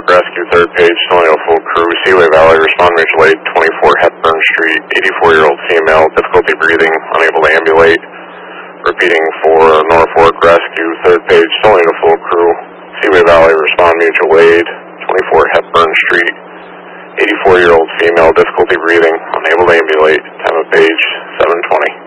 Norfolk Rescue, 3rd page, Toledo full crew, Seaway Valley, respond mutual aid, 24 Hepburn Street, 84-year-old female, difficulty breathing, unable to ambulate. Repeating for Norfolk Rescue, 3rd page, Toledo full crew, Seaway Valley, respond mutual aid, 24 Hepburn Street, 84-year-old female, difficulty breathing, unable to ambulate, time of page 7:20.